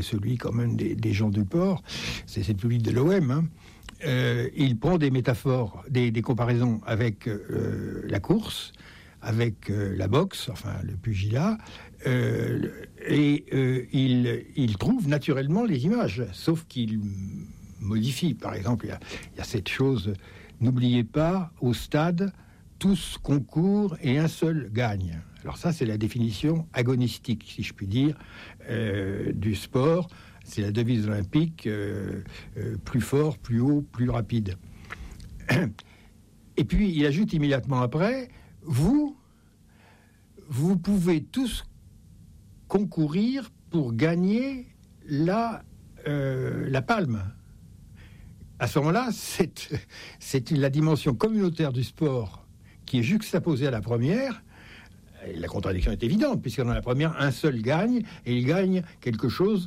celui quand même des gens du port, c'est le public de l'OM, hein. Il prend des métaphores, des comparaisons avec la course, avec la boxe, enfin le pugilat, et il trouve naturellement les images, sauf qu'il modifie. Par exemple, il y a cette chose, n'oubliez pas, au stade, tous concourent et un seul gagne. Alors ça, c'est la définition agonistique, si je puis dire, du sport. C'est la devise olympique, plus fort, plus haut, plus rapide. Et puis, il ajoute immédiatement après, vous pouvez tous concourir pour gagner la palme. À ce moment-là, c'est la dimension communautaire du sport qui est juxtaposée à la première. Et la contradiction est évidente, puisque dans la première, un seul gagne, et il gagne quelque chose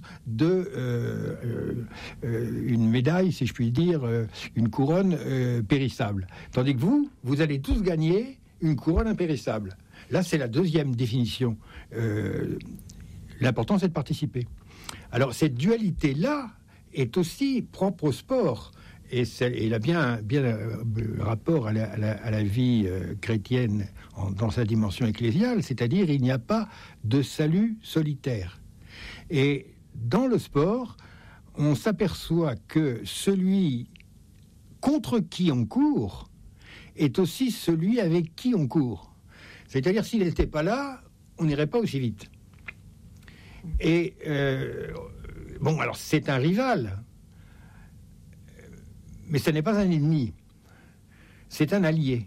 une médaille, si je puis dire, une couronne périssable. Tandis que vous allez tous gagner une couronne impérissable. Là, c'est la deuxième définition. L'important, c'est de participer. Alors, cette dualité-là est aussi propre au sport. Et il a bien rapport à la vie chrétienne dans sa dimension ecclésiale, c'est-à-dire il n'y a pas de salut solitaire. Et dans le sport, on s'aperçoit que celui contre qui on court est aussi celui avec qui on court. C'est-à-dire s'il n'était pas là, on n'irait pas aussi vite. Et bon, alors c'est un rival. Mais ce n'est pas un ennemi, c'est un allié.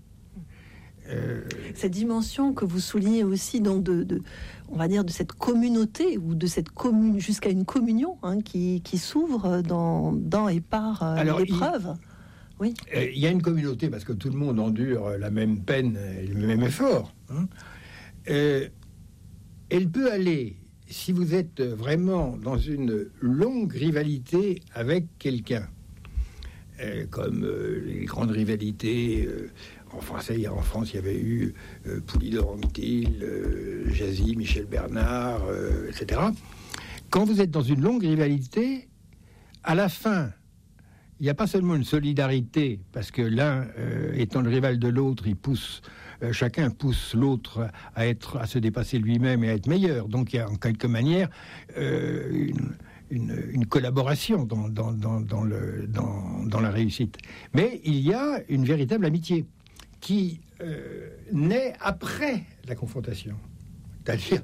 Cette dimension que vous soulignez aussi, donc on va dire de cette communauté ou de cette commune jusqu'à une communion qui s'ouvre dans et par l'épreuve. Oui. Il y a une communauté parce que tout le monde endure la même peine et le même effort. Hein. Elle peut aller, si vous êtes vraiment dans une longue rivalité avec quelqu'un. Comme les grandes rivalités en France, il y avait eu Poulidor-Anctil, Jazzy, Michel Bernard, etc. Quand vous êtes dans une longue rivalité, à la fin, il n'y a pas seulement une solidarité, parce que l'un étant le rival de l'autre, chacun pousse l'autre à se dépasser lui-même et à être meilleur. Donc il y a en quelque manière une collaboration dans la réussite. Mais il y a une véritable amitié qui naît après la confrontation. C'est-à-dire,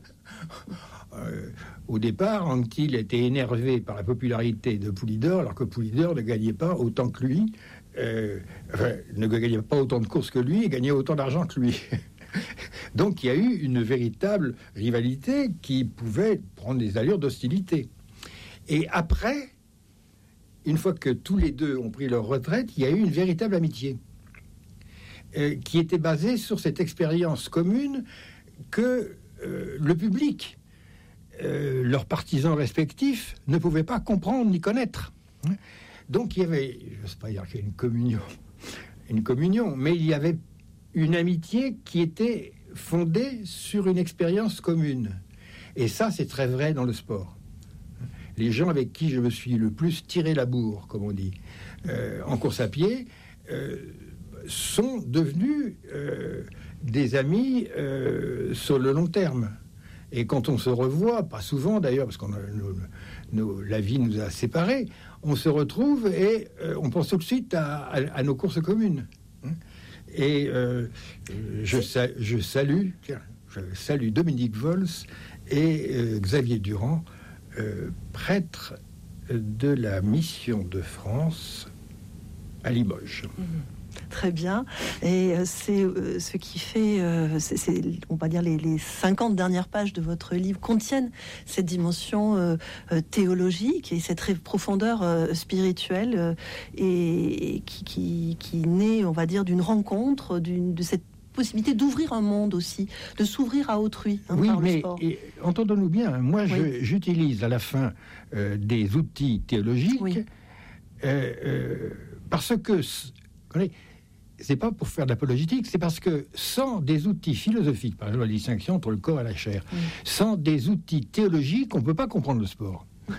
au départ, Anctil était énervé par la popularité de Poulidor, alors que Poulidor ne gagnait pas autant que lui, ne gagnait pas autant de courses que lui et gagnait autant d'argent que lui. Donc il y a eu une véritable rivalité qui pouvait prendre des allures d'hostilité. Et après, une fois que tous les deux ont pris leur retraite, il y a eu une véritable amitié qui était basée sur cette expérience commune que le public, leurs partisans respectifs, ne pouvaient pas comprendre ni connaître. Donc il y avait, je ne sais pas dire qu'il y a une communion, mais il y avait une amitié qui était fondée sur une expérience commune. Et ça, c'est très vrai dans le sport. Les gens avec qui je me suis le plus tiré la bourre, comme on dit, en course à pied, sont devenus des amis sur le long terme. Et quand on se revoit, pas souvent d'ailleurs, parce que la vie nous a séparés, on se retrouve et on pense tout de suite à nos courses communes. Et je salue Dominique Vols et Xavier Durand, prêtre de la Mission de France à Limoges. Très bien. Et c'est ce qui fait, on va dire, les 50 dernières pages de votre livre contiennent cette dimension théologique et cette profondeur spirituelle et qui naît, on va dire, d'une rencontre, de cette possibilité d'ouvrir un monde aussi, de s'ouvrir à autrui oui, par le mais sport. Entendons-nous bien, moi oui. J'utilise à la fin des outils théologiques oui. Parce que c'est pas pour faire de l'apologétique, c'est parce que sans des outils philosophiques, par exemple la distinction entre le corps et la chair, sans des outils théologiques, on peut pas comprendre le sport.